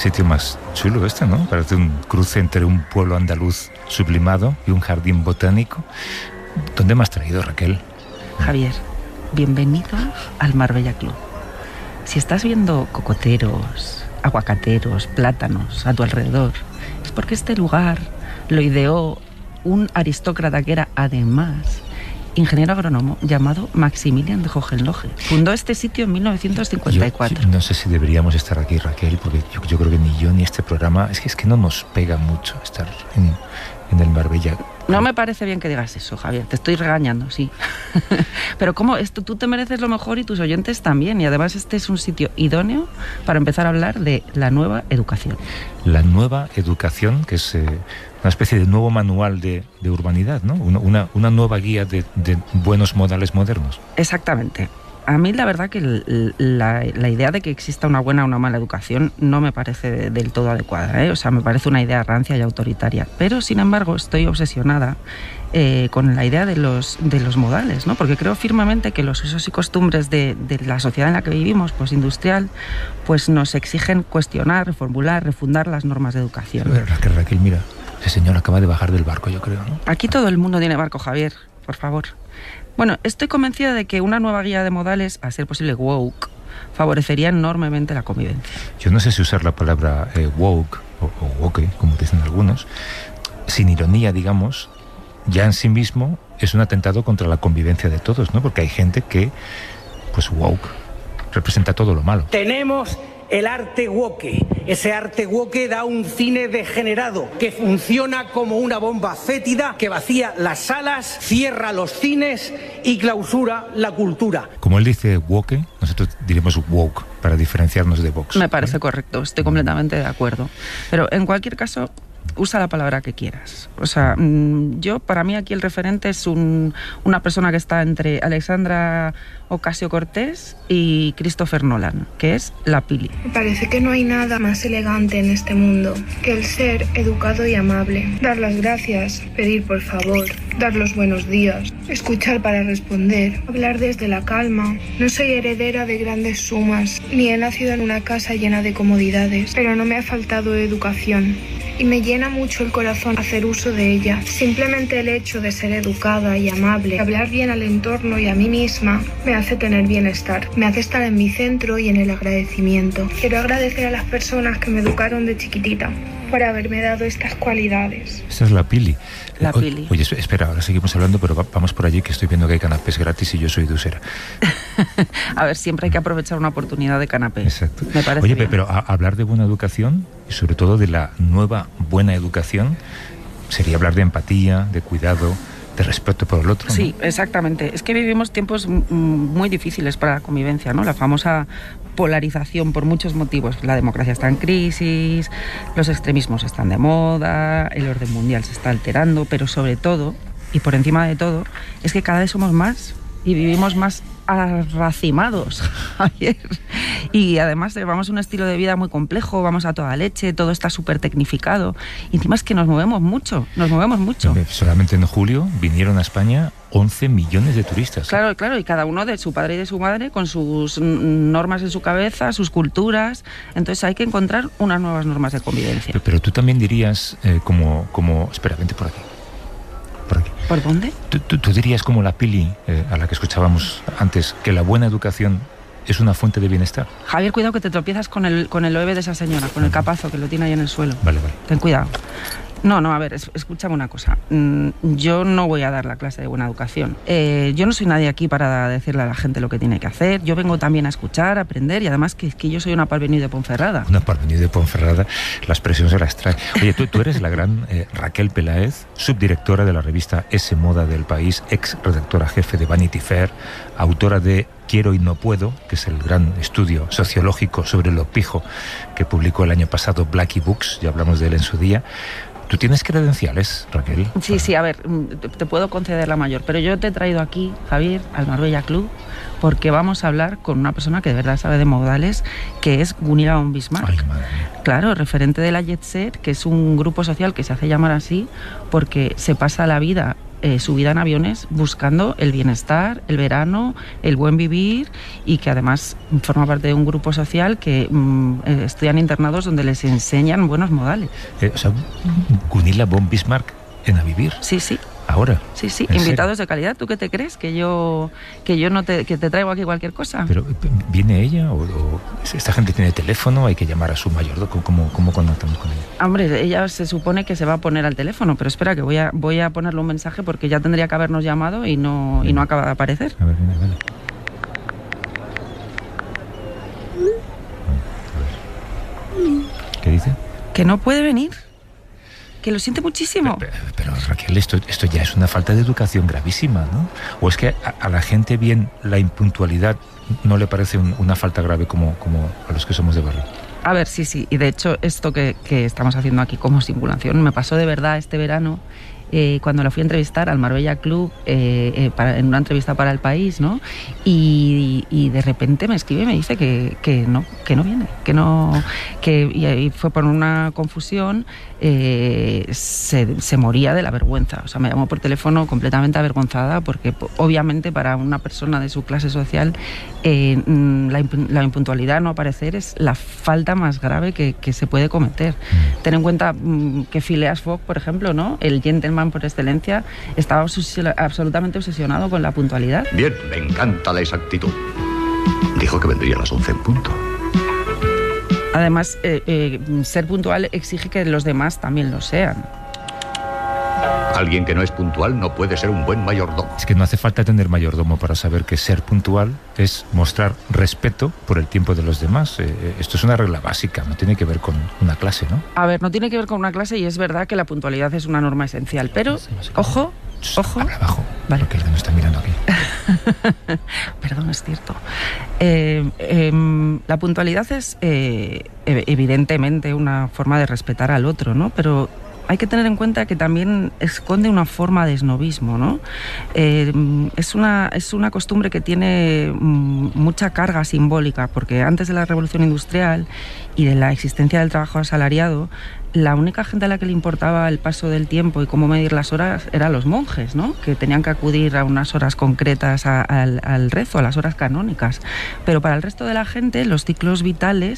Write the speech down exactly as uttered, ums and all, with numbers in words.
sitio más chulo este, ¿no? Parece un cruce entre un pueblo andaluz sublimado y un jardín botánico. ¿Dónde me has traído, Raquel? Javier, bienvenido al Marbella Club. Si estás viendo cocoteros, aguacateros, plátanos a tu alrededor, es porque este lugar lo ideó un aristócrata que era además ingeniero agrónomo llamado Maximilian de Hohenlohe. Fundó este sitio en mil novecientos cincuenta y cuatro. Yo, yo no sé si deberíamos estar aquí, Raquel, porque yo, yo creo que ni yo ni este programa, es que, es que no nos pega mucho estar en, en el Marbella. No me parece bien que digas eso, Javier, te estoy regañando, sí. Pero ¿cómo? Esto, tú te mereces lo mejor y tus oyentes también, y además este es un sitio idóneo para empezar a hablar de la nueva educación. La nueva educación, que es eh, una especie de nuevo manual de, de urbanidad, ¿no? Una, una, una nueva guía de, de buenos modales modernos. Exactamente. A mí la verdad que la, la idea de que exista una buena o una mala educación no me parece del todo adecuada, ¿eh? O sea, me parece una idea rancia y autoritaria. Pero, sin embargo, estoy obsesionada eh, con la idea de los, de los modales, ¿no? Porque creo firmemente que los usos y costumbres de, de la sociedad en la que vivimos, pues industrial, pues nos exigen cuestionar, reformular, refundar las normas de educación. Raquel, Raquel, mira, ese señor acaba de bajar del barco, yo creo, ¿no? Aquí todo el mundo tiene barco, Javier, por favor. Bueno, estoy convencida de que una nueva guía de modales, a ser posible woke, favorecería enormemente la convivencia. Yo no sé si usar la palabra eh, woke o, o woke, como dicen algunos, sin ironía, digamos, ya en sí mismo es un atentado contra la convivencia de todos, ¿no? Porque hay gente que, pues woke, representa todo lo malo. Tenemos el arte woke. Ese arte woke da un cine degenerado que funciona como una bomba fétida que vacía las salas, cierra los cines y clausura la cultura. Como él dice woke, nosotros diremos woke para diferenciarnos de Vox. Me parece ¿vale? correcto, estoy completamente de acuerdo. Pero en cualquier caso, usa la palabra que quieras. O sea, yo, para mí aquí el referente es un, una persona que está entre Alexandra Ocasio-Cortez y Christopher Nolan, que es la Pili. Me parece que no hay nada más elegante en este mundo que el ser educado y amable. Dar las gracias, pedir por favor, dar los buenos días, escuchar para responder, hablar desde la calma. No soy heredera de grandes sumas, ni he nacido en una casa llena de comodidades, pero no me ha faltado educación. Y me llena mucho el corazón hacer uso de ella. Simplemente el hecho de ser educada y amable, hablar bien al entorno y a mí misma, me hace tener bienestar. Me hace estar en mi centro y en el agradecimiento. Quiero agradecer a las personas que me educaron de chiquitita por haberme dado estas cualidades. Esta es la Pili. La o, Pili. Oye, espera, ahora seguimos hablando, pero va, vamos por allí, que estoy viendo que hay canapés gratis y yo soy de Usera. A ver, siempre hay que aprovechar una oportunidad de canapé. Exacto. Me parece Oye, bien. pero a, hablar de buena educación, y sobre todo de la nueva buena educación, sería hablar de empatía, de cuidado, de respeto por el otro, ¿no? Sí, exactamente. Es que vivimos tiempos muy difíciles para la convivencia, ¿no? La famosa polarización por muchos motivos. La democracia está en crisis, los extremismos están de moda, el orden mundial se está alterando, pero sobre todo, y por encima de todo, es que cada vez somos más y vivimos más arracimados, Javier. Y además llevamos un estilo de vida muy complejo, vamos a toda leche, todo está súper tecnificado. Y encima es que nos movemos mucho, nos movemos mucho. Solamente en julio vinieron a España once millones de turistas. Claro, claro, y cada uno de su padre y de su madre con sus normas en su cabeza, sus culturas. Entonces hay que encontrar unas nuevas normas de convivencia. Pero, pero tú también dirías, eh, como, como... Espera, vente por aquí. Por aquí. ¿Por dónde? ¿Tú, tú, tú dirías como la Pili, eh, a la que escuchábamos antes, que la buena educación es una fuente de bienestar? Javier, cuidado que te tropiezas con el, con el bebé de esa señora, con el capazo que lo tiene ahí en el suelo. Vale, vale. Ten cuidado. No, no, a ver, es, escúchame una cosa. Mm, yo no voy a dar la clase de buena educación. Eh, yo no soy nadie aquí para decirle a la gente lo que tiene que hacer. Yo vengo también a escuchar, a aprender, y además que, que yo soy una parvenue de Ponferrada. Una parvenue de Ponferrada, la expresión se las trae. Oye, tú, tú eres la gran eh, Raquel Peláez, subdirectora de la revista S Moda del País, ex redactora jefe de Vanity Fair, autora de Quiero y no puedo, que es el gran estudio sociológico sobre lo pijo que publicó el año pasado Blackie Books, ya hablamos de él en su día. ¿Tú tienes credenciales, Raquel? Sí, sí, a ver, te puedo conceder la mayor, pero yo te he traído aquí, Javier, al Marbella Club, porque vamos a hablar con una persona que de verdad sabe de modales, que es Gunilla von Bismarck. Ay, madre mía. Claro, referente de la Jet Set, que es un grupo social que se hace llamar así porque se pasa la vida eh, su vida en aviones buscando el bienestar, el verano, el buen vivir, y que además forma parte de un grupo social que mm, eh, estudian internados donde les enseñan buenos modales. Eh, o sea, Gunilla von Bismarck en A Vivir. Sí, sí. Ahora. Sí, sí, invitados de calidad. ¿Tú qué te crees? ¿Que yo que yo no te, que te traigo aquí cualquier cosa? Pero ¿viene ella? ¿O, o esta gente tiene teléfono? ¿Hay que llamar a su mayordomo? ¿Cómo, cómo conectamos con ella? Hombre, ella se supone que se va a poner al teléfono, pero espera, que voy a voy a ponerle un mensaje porque ya tendría que habernos llamado y no, y no acaba de aparecer. A ver, venga, vale. A ver. ¿Qué dice? Que no puede venir. Que lo siente muchísimo. Pero, pero, pero Raquel, esto, esto ya es una falta de educación gravísima, ¿no? ¿O es que a, a la gente bien la impuntualidad no le parece un, una falta grave como, como a los que somos de barrio? A ver, sí, sí. Y de hecho, esto que, que estamos haciendo aquí como simulación me pasó de verdad este verano. Eh, cuando la fui a entrevistar al Marbella Club eh, eh, para, en una entrevista para El País, ¿no? Y, y de repente me escribe y me dice que, que no, que no viene, que no, que y, y fue por una confusión, eh, se, se moría de la vergüenza. O sea, me llamó por teléfono completamente avergonzada porque obviamente para una persona de su clase social eh, la, la impuntualidad, no aparecer, es la falta más grave que, que se puede cometer. Ten en cuenta mm, que Phileas Fogg, por ejemplo, ¿no? El gentleman por excelencia, estaba obses- absolutamente obsesionado con la puntualidad. Bien, me encanta la exactitud. Dijo que vendría a las once en punto. Además, eh, eh, ser puntual exige que los demás también lo sean. Alguien que no es puntual no puede ser un buen mayordomo. Es que no hace falta tener mayordomo para saber que ser puntual es mostrar respeto por el tiempo de los demás. Eh, esto es una regla básica, no tiene que ver con una clase, ¿no? A ver, no tiene que ver con una clase y es verdad que la puntualidad es una norma esencial, pero, ojo, ojo... Habla abajo, vale. Porque el que nos está mirando aquí. Perdón, es cierto. Eh, eh, la puntualidad es eh, evidentemente una forma de respetar al otro, ¿no? Pero hay que tener en cuenta que también esconde una forma de esnovismo, ¿no? Eh, es, una, es una costumbre que tiene mucha carga simbólica, porque antes de la Revolución Industrial y de la existencia del trabajo asalariado, la única gente a la que le importaba el paso del tiempo y cómo medir las horas eran los monjes, ¿no? Que tenían que acudir a unas horas concretas a, al, al rezo, a las horas canónicas. Pero para el resto de la gente, los ciclos vitales